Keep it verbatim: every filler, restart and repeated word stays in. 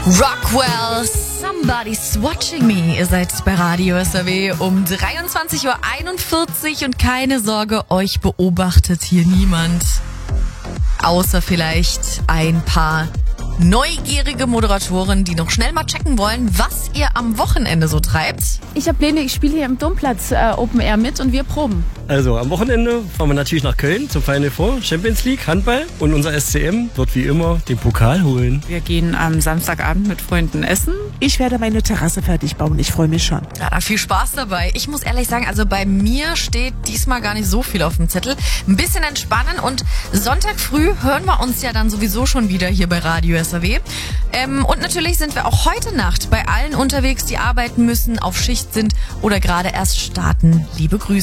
Rockwell, Somebody's Watching Me. Ihr seid bei Radio S R W um dreiundzwanzig Uhr einundvierzig und keine Sorge, euch beobachtet hier niemand. Außer vielleicht ein paar neugierige Moderatoren, die noch schnell mal checken wollen, was ihr am Wochenende so treibt. Ich habe Pläne, ich spiele hier im Domplatz äh, Open Air mit und wir proben. Also am Wochenende fahren wir natürlich nach Köln zum Final Four, Champions League, Handball, und unser S C M wird wie immer den Pokal holen. Wir gehen am Samstagabend mit Freunden essen. Ich werde meine Terrasse fertig bauen, ich freue mich schon. Ja, da viel Spaß dabei. Ich muss ehrlich sagen, also bei mir steht diesmal gar nicht so viel auf dem Zettel. Ein bisschen entspannen und Sonntag früh hören wir uns ja dann sowieso schon wieder hier bei Radio S R W. Ähm, und natürlich sind wir auch heute Nacht bei allen unterwegs, die arbeiten müssen, auf Schicht sind oder gerade erst starten. Liebe Grüße.